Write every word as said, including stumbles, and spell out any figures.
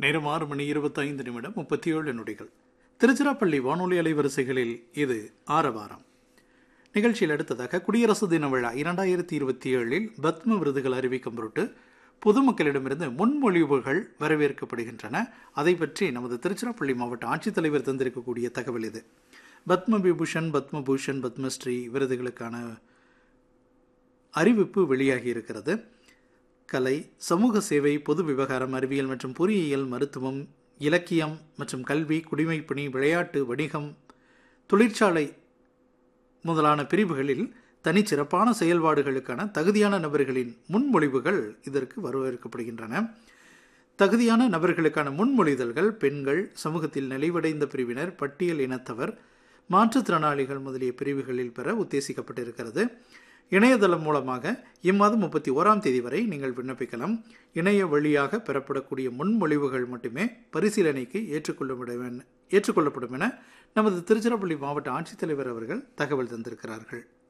நேரம் ஆறு மணி இருபத்தைந்து நிமிடம் முப்பத்தி ஏழு நொடிகள். திருச்சிராப்பள்ளி வானொலி அலைவரிசைகளில் இது ஆரவாரம் நிகழ்ச்சியில். அடுத்ததாக குடியரசு தின விழா இரண்டாயிரத்தி இருபத்தி ஏழில் பத்ம விருதுகள் அறிவிக்கும் பொருட்டு பொதுமக்களிடமிருந்து முன்மொழிவுகள் வரவேற்கப்படுகின்றன. அதை பற்றி நமது திருச்சிராப்பள்ளி மாவட்ட ஆட்சித்தலைவர் தந்திருக்கக்கூடிய தகவல் இது. பத்ம விபூஷன், பத்மபூஷன், பத்மஸ்ரீ விருதுகளுக்கான அறிவிப்பு வெளியாகி இருக்கிறது. கலை, சமூக சேவை, பொது விவகாரம், அறிவியல் மற்றும் பொறியியல், மருத்துவம், இலக்கியம் மற்றும் கல்வி, குடிமைப்பணி, விளையாட்டு, வணிகம், தொழிற்சாலை முதலான பிரிவுகளில் தனிச்சிறப்பான செயல்பாடுகளுக்கான தகுதியான நபர்களின் முன்மொழிவுகள் இதற்கு வரவேற்கப்படுகின்றன. தகுதியான நபர்களுக்கான முன்மொழிதல்கள் பெண்கள், சமூகத்தில் நலிவடைந்த பிரிவினர், பட்டியல் இனத்தவர், மாற்றுத்திறனாளிகள் முதலிய பிரிவுகளில் பெற உத்தேசிக்கப்பட்டிருக்கிறது. இணையதளம் மூலமாக இம்மாதம் முப்பத்தி ஓராம் தேதி வரை நீங்கள் விண்ணப்பிக்கலாம். இணைய வழியாக பெறப்படக்கூடிய முன்மொழிவுகள் மட்டுமே பரிசீலனைக்கு ஏற்றுக்கொள்ளப்படும் ஏற்றுக்கொள்ளப்படும் என நமது திருச்சிராப்பள்ளி மாவட்ட ஆட்சித்தலைவர் அவர்கள் தகவல் தந்திருக்கிறார்கள்.